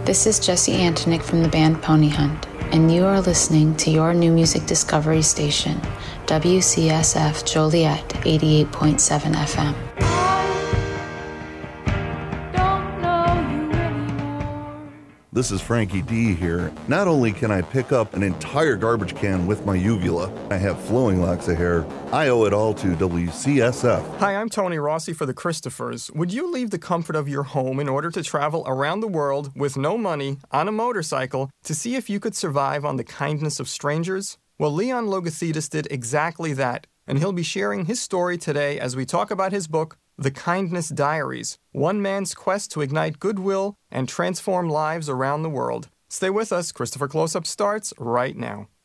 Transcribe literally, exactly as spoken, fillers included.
This is Jesse Antonick from the band Pony Hunt, and you are listening to your new music discovery station, W C S F Joliet eighty-eight point seven F M. This is Frankie D here. Not only can I pick up an entire garbage can with my uvula, I have flowing locks of hair, I owe it all to W C S F. Hi, I'm Tony Rossi for the Christophers. Would you leave the comfort of your home in order to travel around the world with no money, on a motorcycle, to see if you could survive on the kindness of strangers? Well, Leon Logothetis did exactly that, and he'll be sharing his story today as we talk about his book, The Kindness Diaries, one man's quest to ignite goodwill and transform lives around the world. Stay with us. Christopher Close-Up starts right now.